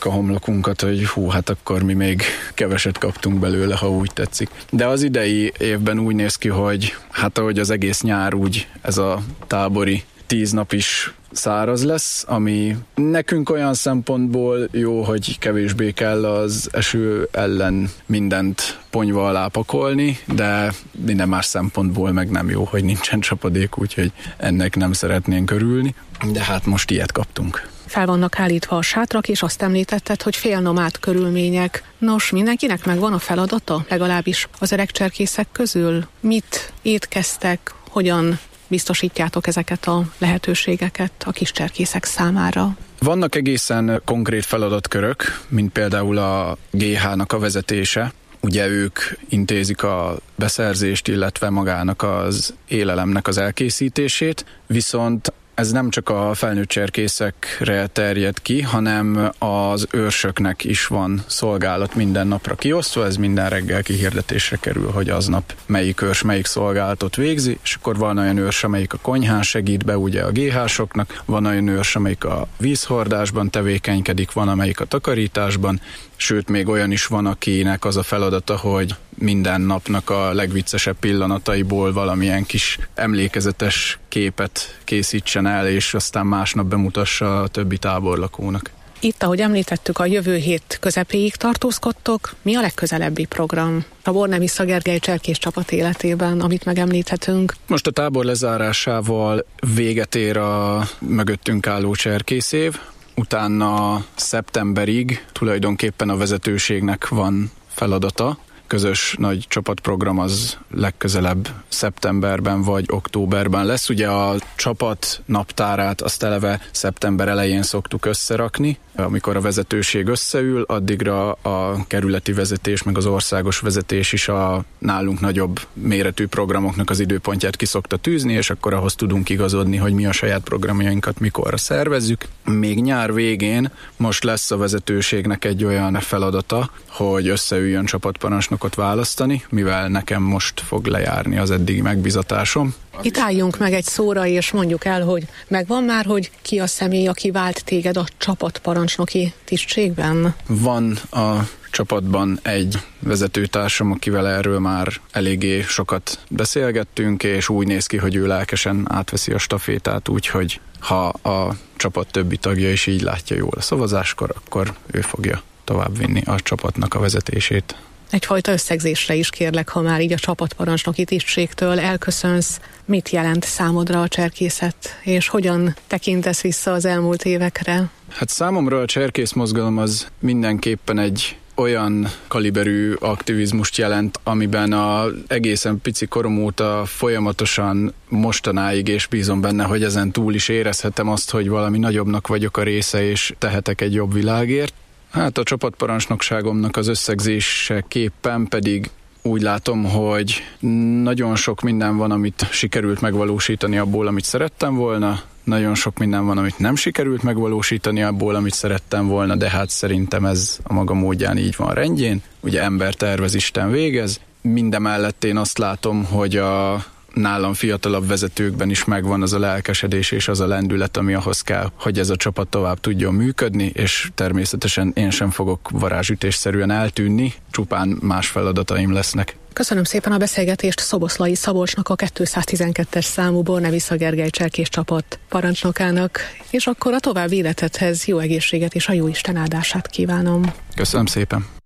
a homlokunkat, hogy hát akkor mi még keveset kaptunk belőle, ha úgy tetszik. De az idei évben úgy néz ki, hogy hát ahogy az egész nyár, úgy ez a tábori 10 nap is száraz lesz, ami nekünk olyan szempontból jó, hogy kevésbé kell az eső ellen mindent ponyva alá pakolni, de minden más szempontból meg nem jó, hogy nincsen csapadék, úgyhogy ennek nem szeretnénk örülni, de hát most ilyet kaptunk. Fel vannak állítva a sátrak, és azt említetted, hogy félnomád körülmények. Nos, mindenkinek megvan a feladata, legalábbis az öreg cserkészek közül? Mit étkeztek, hogyan biztosítjátok ezeket a lehetőségeket a kis cserkészek számára? Vannak egészen konkrét feladatkörök, mint például a GH-nak a vezetése. Ugye ők intézik a beszerzést, illetve magának az élelemnek az elkészítését, viszont ez nem csak a felnőtt cserkészekre terjed ki, hanem az őrsöknek is van szolgálat minden napra kiosztva, ez minden reggel kihirdetésre kerül, hogy aznap melyik őrs melyik szolgálatot végzi, és akkor van olyan őrs, amelyik a konyhán segít be ugye a GH-soknak, van olyan őrs, amelyik a vízhordásban tevékenykedik, van amelyik a takarításban, sőt még olyan is van, akinek az a feladata, hogy minden napnak a legviccesebb pillanataiból valamilyen kis emlékezetes képet készítsen el, és aztán másnap bemutassa a többi táborlakónak. Itt, ahogy említettük, a jövő hét közepéig tartózkodtok. Mi a legközelebbi program a Bornemisza Gergely cserkész csapat életében, amit megemlíthetünk? Most a tábor lezárásával véget ér a mögöttünk álló cserkészév, utána szeptemberig tulajdonképpen a vezetőségnek van feladata. Közös nagy csapatprogram az legközelebb szeptemberben vagy októberben lesz. Ugye a csapat naptárát azt eleve szeptember elején szoktuk összerakni, amikor a vezetőség összeül, addigra a kerületi vezetés, meg az országos vezetés is a nálunk nagyobb méretű programoknak az időpontját ki szokta tűzni, és akkor ahhoz tudunk igazodni, hogy mi a saját programjainkat mikorra szervezzük. Még nyár végén most lesz a vezetőségnek egy olyan feladata, hogy összeüljön csapatparancsnokot választani, mivel nekem most fog lejárni az eddigi megbizatásom. Itt álljunk meg egy szóra, és mondjuk el, hogy megvan már, hogy ki a személy, aki vált téged a csapatparancsnoki tisztségben? Van a csapatban egy vezetőtársam, akivel erről már eléggé sokat beszélgettünk, és úgy néz ki, hogy ő lelkesen átveszi a stafétát, úgyhogy ha a csapat többi tagja is így látja jól a szavazáskor, akkor ő fogja továbbvinni a csapatnak a vezetését. Egyfajta összegzésre is kérlek, ha már így a csapatparancsnoki tisztségtől elköszönsz. Mit jelent számodra a cserkészet, és hogyan tekintesz vissza az elmúlt évekre? Hát számomra a cserkész mozgalom az mindenképpen egy olyan kaliberű aktivizmust jelent, amiben az egészen pici korom óta folyamatosan mostanáig, és bízom benne, hogy ezen túl is érezhetem azt, hogy valami nagyobbnak vagyok a része, és tehetek egy jobb világért. Hát a csapatparancsnokságomnak az összegzéseképpen pedig úgy látom, hogy nagyon sok minden van, amit sikerült megvalósítani abból, amit szerettem volna, nagyon sok minden van, amit nem sikerült megvalósítani abból, amit szerettem volna, de hát szerintem ez a maga módján így van rendjén. Ugye ember tervez, Isten végez. Mindemellett én azt látom, hogy a nálam fiatalabb vezetőkben is megvan az a lelkesedés és az a lendület, ami ahhoz kell, hogy ez a csapat tovább tudjon működni, és természetesen én sem fogok varázsütésszerűen eltűnni, csupán más feladataim lesznek. Köszönöm szépen a beszélgetést Szoboszlai Szabolcsnak, a 212-es számú Bornemisza Gergely cserkész csapat parancsnokának, és akkor a további életedhez jó egészséget és a jó Isten áldását kívánom. Köszönöm szépen.